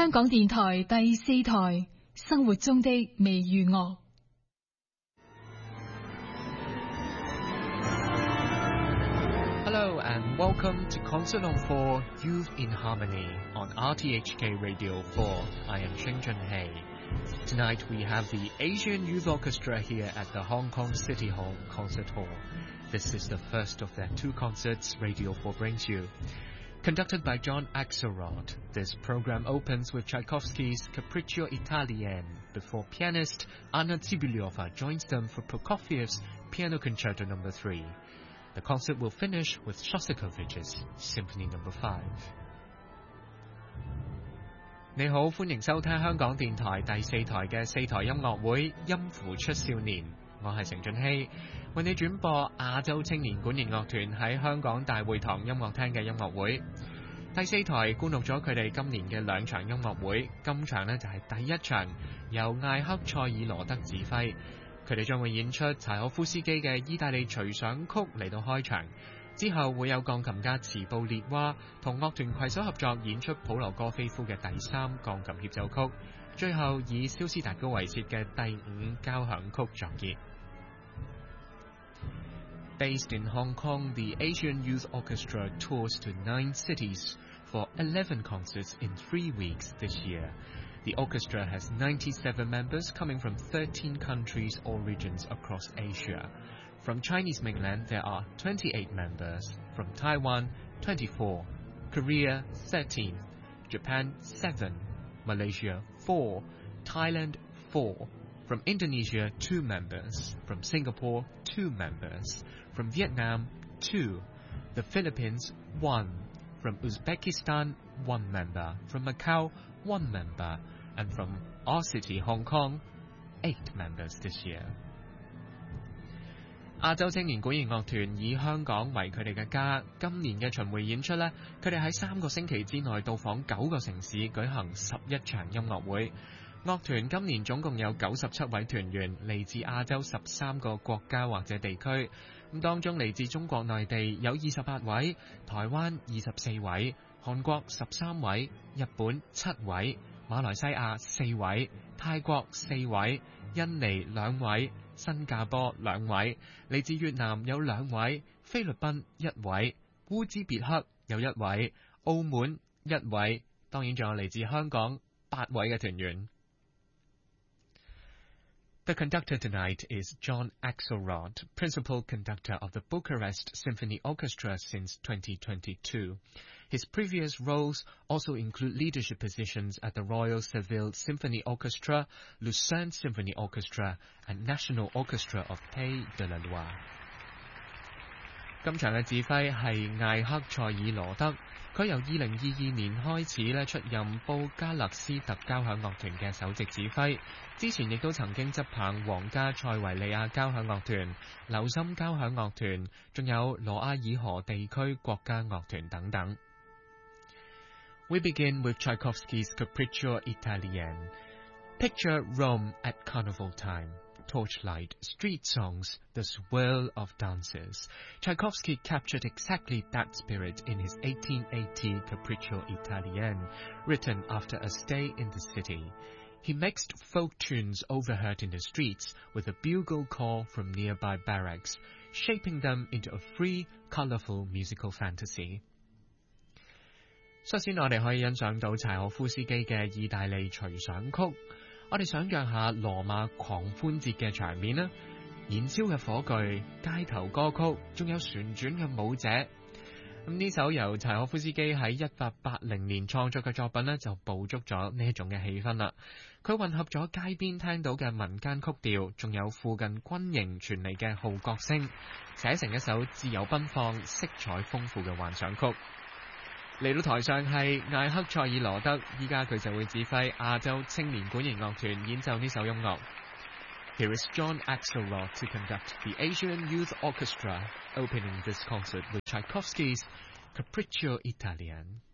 香港電台第4台生活中的微娛樂。 Hello and welcome to Concert on 4 Youth in Harmony on RTHK Radio 4. I am Sheng Junhei. Tonight we have the Asian Youth Orchestra here at the Hong Kong City Hall Concert Hall. This is the first of their 2 concerts Radio 4 brings you. Conducted by John Axelrod, this program opens with Tchaikovsky's Capriccio Italien before pianist Anna Tsibuliova joins them for Prokofiev's Piano Concerto No. 3. The concert will finish with Shostakovich's Symphony No. 5. 你好，歡迎收聽香港電台第4台嘅4台音樂會音符出少年，我係成俊熙，為你轉播亞洲青年管弦樂團喺香港大會堂音樂廳嘅音樂會。第4台灌錄咗佢哋今年嘅2場音樂會，今場呢就係第1場，由艾克塞爾羅德指揮。佢哋將會演出柴可夫斯基嘅意大利隨想曲嚟到開場，之後會有鋼琴家茨布列娃同樂團攜手合作演出普羅戈菲夫嘅第3鋼琴協奏曲，最後以蕭斯達高維切嘅第5交響曲作結。Based in Hong Kong, the Asian Youth Orchestra tours to 9 cities for 11 concerts in 3 weeks this year. The orchestra has 97 members coming from 13 countries or regions across Asia. From Chinese mainland, there are 28 members. From Taiwan, 24. Korea, 13. Japan, 7. Malaysia, 4. Thailand, 4. From Indonesia, 2 members. From Singapore, 2 members. From Vietnam, 2. The Philippines, 1. From Uzbekistan, 1 member. From Macau, 1 member. And from our city, Hong Kong, 8 members this year. 亞洲青年管弦樂團以香港為佢哋嘅家，今年嘅巡迴演出呢，佢哋喺3個星期之內到訪9個城市，舉行11場音樂會。樂團今年總共有97位團員，嚟自亞洲13個國家或者地區。咁當中嚟自中國內地有28位，台灣24位，韓國13位，日本7位，馬來西亞4位，泰國4位，印尼2位，新加坡2位，嚟自越南有2位，菲律賓1位，烏茲別克有1位，澳門1位，當然仲有嚟自香港8位嘅團員。The conductor tonight is John Axelrod, principal conductor of the Bucharest Symphony Orchestra since 2022. His previous roles also include leadership positions at the Royal Seville Symphony Orchestra, Lucerne Symphony Orchestra, and National Orchestra of Pays de la Loire. 今場嘅指揮係艾克塞爾羅德，佢由2022年開始咧出任布加勒斯特交響樂團嘅首席指揮，之前亦都曾經執棒皇家塞維利亞交響樂團、留心交響樂團，仲有羅亞爾河地區國家樂團等等。We begin with Tchaikovsky's Capriccio Italien. Picture Rome at carnival time.Torchlight, street songs, the swirl of dances. Tchaikovsky captured exactly that spirit in his 1880 Capriccio Italien, written after a stay in the city. He mixed folk tunes overheard in the streets with a bugle call from nearby barracks, shaping them into a free, colorful musical fantasy. 率先我哋可以欣賞到柴可夫斯基嘅意大利隨想曲。我哋想象下羅馬狂歡節嘅場面啦，燃燒嘅火炬、街頭歌曲，仲有旋轉嘅舞者。呢首由柴可夫斯基喺1880年創作嘅作品呢，就捕捉咗呢一種嘅氣氛啦。佢混合咗街邊聽到嘅民間曲調，仲有附近軍營傳嚟嘅號角聲，寫成一首自由奔放、色彩豐富嘅幻想曲。嚟到台上係艾克塞爾羅德，依家佢就會指揮亞洲青年管弦樂團演奏呢首音樂。Here is John Axelrod to conduct the Asian Youth Orchestra, opening this concert with Tchaikovsky's Capriccio Italien.